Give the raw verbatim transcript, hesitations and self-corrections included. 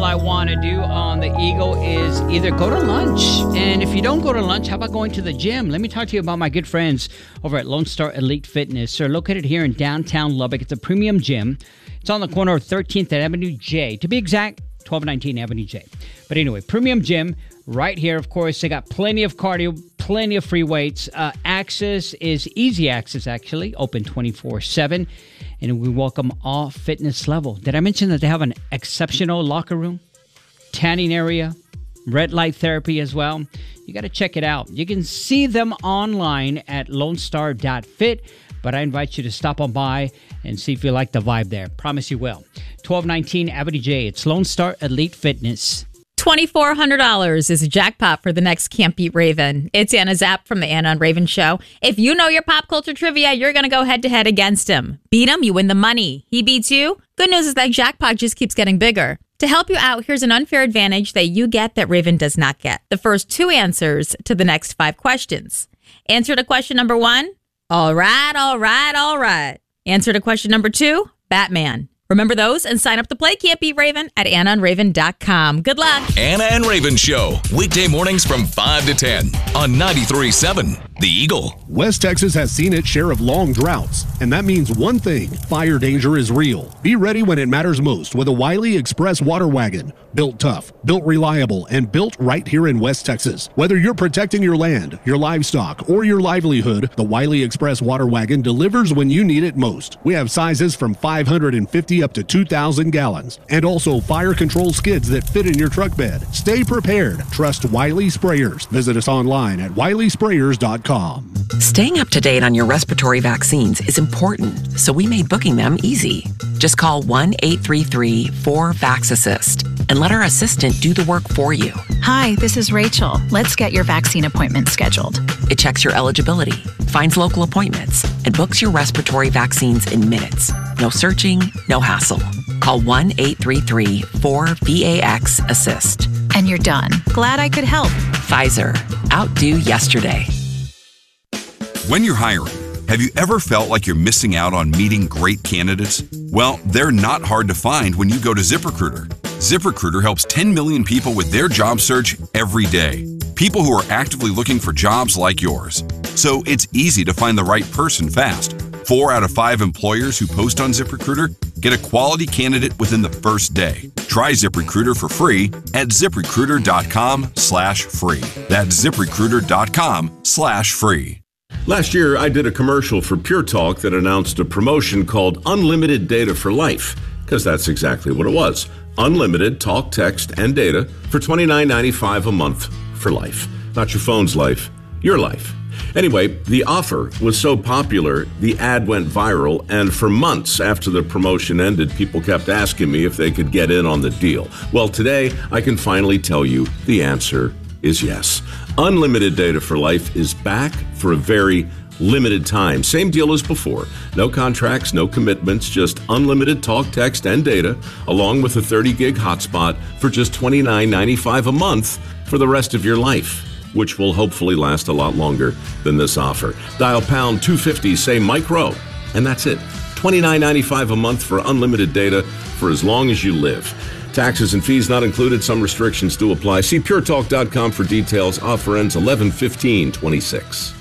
I want to do on the Eagle is either go to lunch, and if you don't go to lunch, how about going to the gym? Let me talk to you about my good friends over at Lone Star Elite Fitness. They're located here in downtown Lubbock. It's a premium gym. It's on the corner of thirteenth and Avenue J. To be exact, twelve nineteen Avenue J. But anyway, premium gym right here. Of course, they got plenty of cardio, plenty of free weights. Uh, access is easy access, actually, open twenty-four seven. And we welcome all fitness level. Did I mention that they have an exceptional locker room, tanning area, red light therapy as well? You got to check it out. You can see them online at lone star dot fit, but I invite you to stop on by and see if you like the vibe there. Promise you will. twelve nineteen Avenue J. It's Lone Star Elite Fitness. twenty-four hundred dollars is a jackpot for the next Can't Beat Raven. It's Anna Zapp from the Anna and Raven Show. If you know your pop culture trivia, you're going to go head-to-head against him. Beat him, you win the money. He beats you? Good news is that jackpot just keeps getting bigger. To help you out, here's an unfair advantage that you get that Raven does not get. The first two answers to the next five questions. Answer to question number one, all right, all right, all right. Answer to question number two, Batman. Remember those and sign up to play Can't Beat Raven at anna and raven dot com. Good luck. Anna and Raven Show, weekday mornings from five to ten on ninety-three point seven The Eagle. West Texas has seen its share of long droughts, and that means one thing: fire danger is real. Be ready when it matters most with a Wiley Express water wagon. Built tough, built reliable, and built right here in West Texas. Whether you're protecting your land, your livestock, or your livelihood, the Wiley Express water wagon delivers when you need it most. We have sizes from five hundred fifty up to two thousand gallons, and also fire control skids that fit in your truck bed. Stay prepared. Trust Wiley Sprayers. Visit us online at wiley sprayers dot com. Staying up to date on your respiratory vaccines is important, so we made booking them easy. Just call one eight three three four vax assist and let our assistant do the work for you. Hi, this is Rachel. Let's get your vaccine appointment scheduled. It checks your eligibility, finds local appointments, and books your respiratory vaccines in minutes. No searching, no hassle. Call one eight three three four vax assist. And you're done. Glad I could help. Pfizer. Outdo yesterday. When you're hiring, have you ever felt like you're missing out on meeting great candidates? Well, they're not hard to find when you go to ZipRecruiter. ZipRecruiter helps ten million people with their job search every day. People who are actively looking for jobs like yours. So it's easy to find the right person fast. Four out of five employers who post on ZipRecruiter get a quality candidate within the first day. Try ZipRecruiter for free at ZipRecruiter.com slash free. That's ZipRecruiter.com slash free. Last year, I did a commercial for Pure Talk that announced a promotion called Unlimited Data for Life, because that's exactly what it was. Unlimited talk, text, and data for twenty-nine ninety-five a month for life. Not your phone's life, your life. Anyway, the offer was so popular, the ad went viral, and for months after the promotion ended, people kept asking me if they could get in on the deal. Well, today, I can finally tell you the answer is yes. Unlimited Data for Life is back for a very limited time. Same deal as before. No contracts, no commitments, just unlimited talk, text, and data, along with a thirty gig hotspot for just twenty-nine ninety-five a month for the rest of your life, which will hopefully last a lot longer than this offer. Dial pound two fifty, say micro, and that's it. twenty-nine ninety-five a month for unlimited data for as long as you live. Taxes and fees not included. Some restrictions do apply. See pure talk dot com for details. Offer ends eleven fifteen twenty-six.